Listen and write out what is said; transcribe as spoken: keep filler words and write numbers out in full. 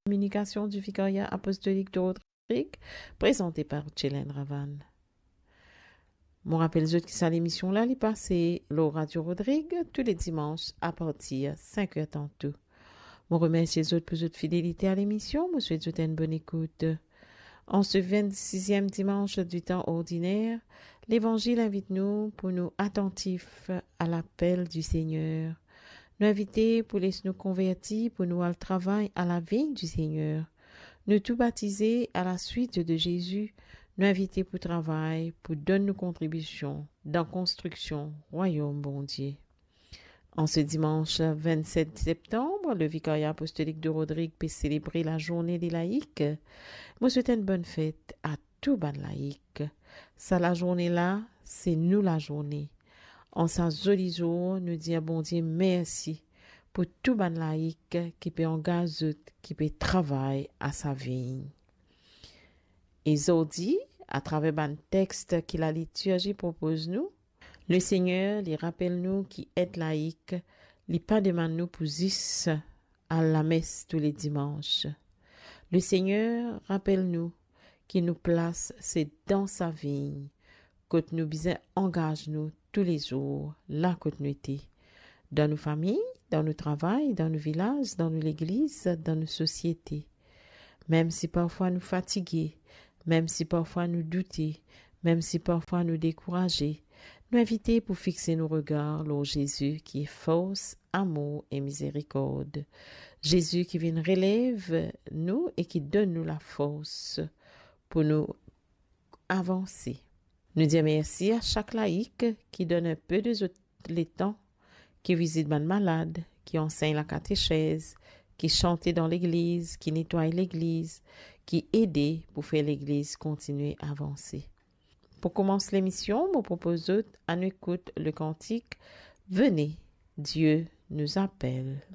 Communication du Vicariat apostolique de Rodrigue, présenté par Hélène Ravan. Mon rappel autres qui ça l'émission là, il passe le Radio Rodrigue tous les dimanches à partir de cinq heures tantôt. Mon remercie les autres pour votre fidélité à l'émission. Je vous souhaite une bonne écoute. En ce vingt-sixième dimanche du temps ordinaire, l'Évangile invite nous pour nous attentifs à l'appel du Seigneur. Nous inviter pour laisser nous convertir, pour nous al travail à la vie du Seigneur. Nous tout baptiser à la suite de Jésus. Nous inviter pour travail, pour donner nos contributions dans construction, royaume bon Dieu. En ce dimanche vingt-sept septembre, le Vicariat apostolique de Rodrigue peut célébrer la journée des laïcs. Moi, souhaite une bonne fête à tout ban laïcs. Ça, la journée là, c'est nous la journée. En sa joli jour, nous disons bon Dieu merci pour tout ban laïc qui peut engager, qui peut travailler à sa vie. Et Zodi, à travers ban texte que la liturgie propose nous, le Seigneur les rappelle nous qui est laïque, les pas demande nous pour dix à la messe tous les dimanches. Le Seigneur rappelle nous qui nous place c'est dans sa vigne, que nous besoin engage nous tous les jours, là que nous étions, dans nos familles, dans nos travail, dans nos villages, dans l'église, dans nos sociétés. Même si parfois nous fatigués, même si parfois nous doutons, même si parfois nous découragés, nous inviter pour fixer nos regards sur Jésus qui est force, amour et miséricorde. Jésus qui vient relève nous et qui donne nous la force pour nous avancer. Nous disons merci à chaque laïc qui donne un peu de les temps, qui visite les malades, qui enseigne la catéchèse, qui chante dans l'église, qui nettoie l'église, qui aide pour faire l'église continuer à avancer. Pour commencer l'émission, je vous propose à nous écouter le cantique « Venez, Dieu nous appelle ».